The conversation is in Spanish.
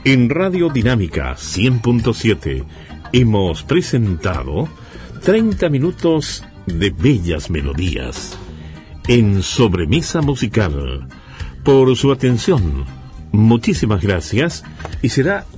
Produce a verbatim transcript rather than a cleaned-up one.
En Radio Dinámica cien punto siete hemos presentado treinta minutos de bellas melodías en Sobremesa Musical. Por su atención, muchísimas gracias y será